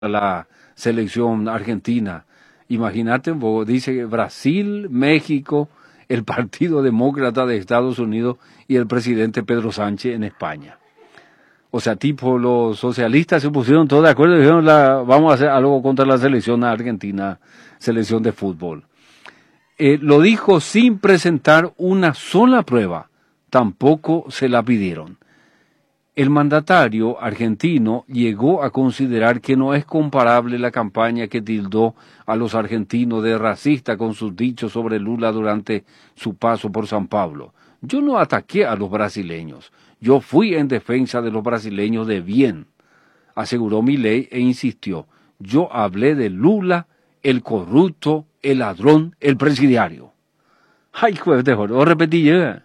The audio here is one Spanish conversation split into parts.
la selección argentina. Imagínate, dice Brasil, México, el Partido Demócrata de Estados Unidos y el presidente Pedro Sánchez en España. O sea, tipo, los socialistas se pusieron todos de acuerdo y dijeron, vamos a hacer algo contra la selección argentina, selección de fútbol. Lo dijo sin presentar una sola prueba, tampoco se la pidieron. El mandatario argentino llegó a considerar que no es comparable la campaña que tildó a los argentinos de racista con sus dichos sobre Lula durante su paso por San Pablo. Yo no ataqué a los brasileños, yo fui en defensa de los brasileños de bien, aseguró Milei e insistió. Yo hablé de Lula, el corrupto, el ladrón, el presidiario. Ay, jueves de joder, repetí ya.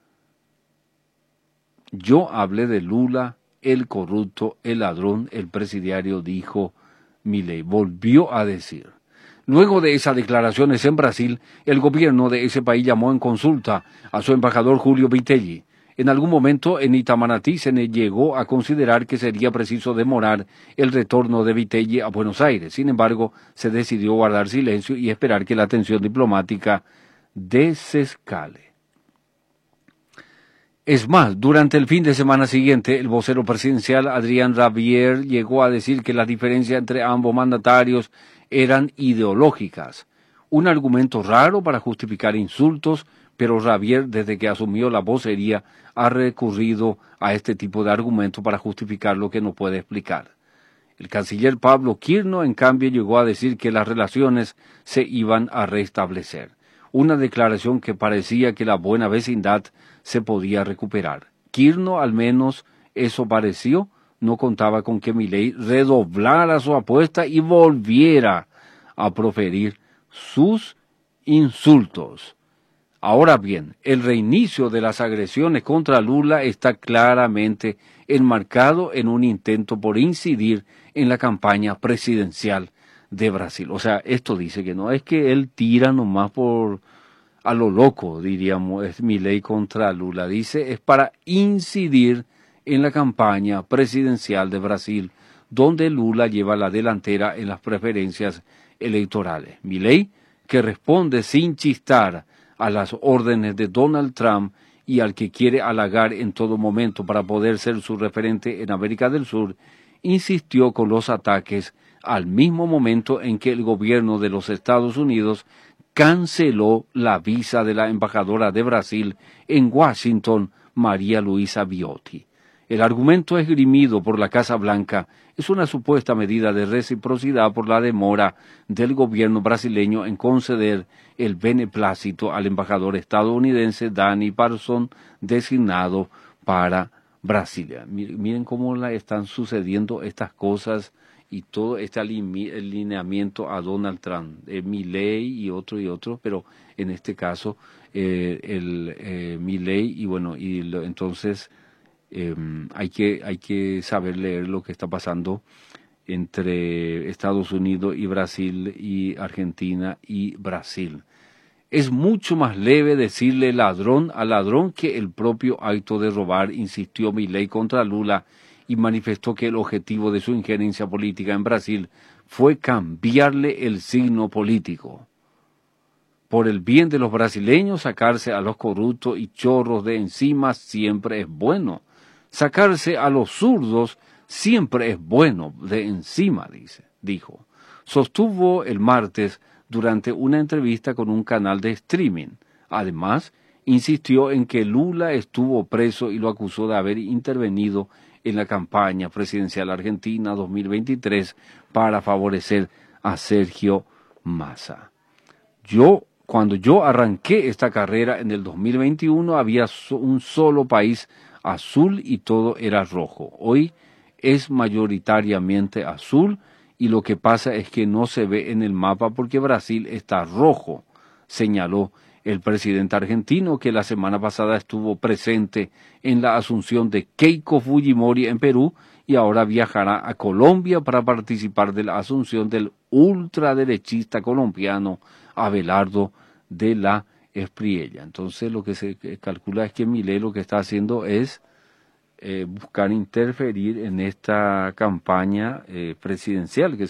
Yo hablé de Lula, el corrupto, el ladrón, el presidiario, dijo Milei. Volvió a decir. Luego de esas declaraciones en Brasil, el gobierno de ese país llamó en consulta a su embajador Julio Vitelli. En algún momento en Itamaraty se llegó a considerar que sería preciso demorar el retorno de Vitelli a Buenos Aires. Sin embargo, se decidió guardar silencio y esperar que la tensión diplomática desescale. Es más, durante el fin de semana siguiente, el vocero presidencial Adrián Rabier llegó a decir que las diferencias entre ambos mandatarios eran ideológicas. Un argumento raro para justificar insultos, pero Rabier, desde que asumió la vocería, ha recurrido a este tipo de argumento para justificar lo que no puede explicar. El canciller Pablo Kirno, en cambio, llegó a decir que las relaciones se iban a restablecer. Una declaración que parecía que la buena vecindad se podía recuperar. Kirno, al menos eso pareció, no contaba con que Milei redoblara su apuesta y volviera a proferir sus insultos. Ahora bien, el reinicio de las agresiones contra Lula está claramente enmarcado en un intento por incidir en la campaña presidencial de Brasil. O sea, esto dice que no es que él tira nomás a lo loco, diríamos, es Milei contra Lula. Dice, es para incidir en la campaña presidencial de Brasil, donde Lula lleva la delantera en las preferencias electorales. Milei, que responde sin chistar a las órdenes de Donald Trump y al que quiere halagar en todo momento para poder ser su referente en América del Sur, insistió con los ataques al mismo momento en que el gobierno de los Estados Unidos canceló la visa de la embajadora de Brasil en Washington, María Luisa Viotti. El argumento esgrimido por la Casa Blanca es una supuesta medida de reciprocidad por la demora del gobierno brasileño en conceder el beneplácito al embajador estadounidense Danny Parsons, designado para Brasilia. Miren cómo están sucediendo estas cosas y todo este alineamiento a Donald Trump, Milei y otro, pero en este caso Milei y bueno, entonces hay que saber leer lo que está pasando entre Estados Unidos y Brasil y Argentina y Brasil. Es mucho más leve decirle ladrón al ladrón que el propio acto de robar, insistió Milei contra Lula, y manifestó que el objetivo de su injerencia política en Brasil fue cambiarle el signo político. Por el bien de los brasileños, sacarse a los corruptos y chorros de encima siempre es bueno. Sacarse a los zurdos siempre es bueno de encima, dijo. Sostuvo el martes durante una entrevista con un canal de streaming. Además, insistió en que Lula estuvo preso y lo acusó de haber intervenido en la campaña presidencial argentina 2023 para favorecer a Sergio Massa. Cuando yo arranqué esta carrera en el 2021 había un solo país azul y todo era rojo. Hoy es mayoritariamente azul y lo que pasa es que no se ve en el mapa porque Brasil está rojo, señaló el presidente argentino, que la semana pasada estuvo presente en la asunción de Keiko Fujimori en Perú y ahora viajará a Colombia para participar de la asunción del ultraderechista colombiano Abelardo de la Espriella. Entonces lo que se calcula es que Milei lo que está haciendo es buscar interferir en esta campaña presidencial que